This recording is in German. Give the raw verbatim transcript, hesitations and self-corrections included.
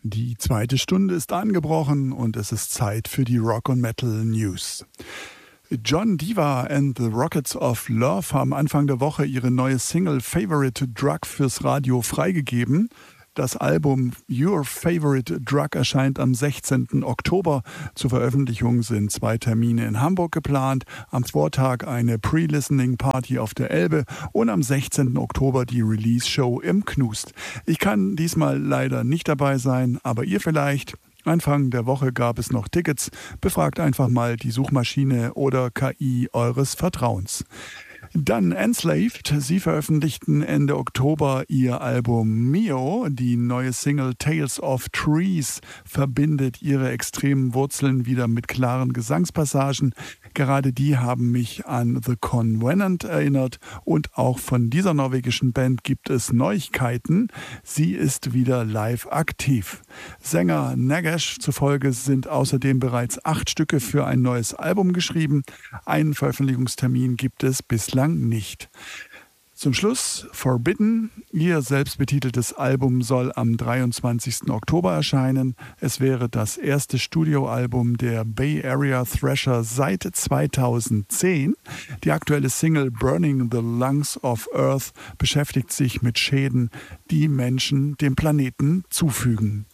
Die zweite Stunde ist angebrochen und es ist Zeit für die Rock und Metal News. John Diva and the Rockets of Love haben Anfang der Woche ihre neue Single Favorite Drug fürs Radio freigegeben. Das Album Your Favorite Drug erscheint am sechzehnten Oktober. Zur Veröffentlichung sind zwei Termine in Hamburg geplant. Am Vortag eine Pre-Listening-Party auf der Elbe und am sechzehnten Oktober die Release-Show im Knust. Ich kann diesmal leider nicht dabei sein, aber ihr vielleicht. Anfang der Woche gab es noch Tickets. Befragt einfach mal die Suchmaschine oder K I eures Vertrauens. Dann Enslaved. Sie veröffentlichten Ende Oktober ihr Album Mio. Die neue Single Tales of Trees verbindet ihre extremen Wurzeln wieder mit klaren Gesangspassagen. Gerade die haben mich an The Covenant erinnert. Und auch von dieser norwegischen Band gibt es Neuigkeiten. Sie ist wieder live aktiv. Sänger Nagash zufolge sind außerdem bereits acht Stücke für ein neues Album geschrieben. Einen Veröffentlichungstermin gibt es bislang nicht. Zum Schluss Forbidden. Ihr selbstbetiteltes Album soll am dreiundzwanzigsten Oktober erscheinen. Es wäre das erste Studioalbum der Bay Area Thrasher seit zweitausendzehn. Die aktuelle Single Burning the Lungs of Earth beschäftigt sich mit Schäden, die Menschen dem Planeten zufügen.